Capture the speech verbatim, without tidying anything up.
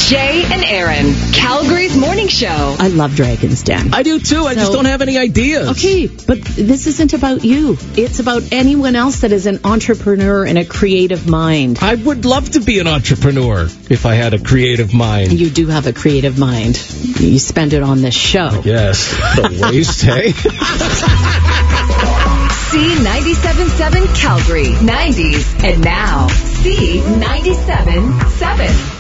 Jay and Aaron, Calgary's morning show. I love Dragon's Den. I do too. I so, just don't have any ideas. Okay, but this isn't about you. It's about anyone else that is an entrepreneur and a creative mind. I would love to be an entrepreneur if I had a creative mind. You do have a creative mind. You spend it on this show. Yes. The waste, hey? C ninety-seven point seven Calgary, nineties, and now C ninety-seven point seven.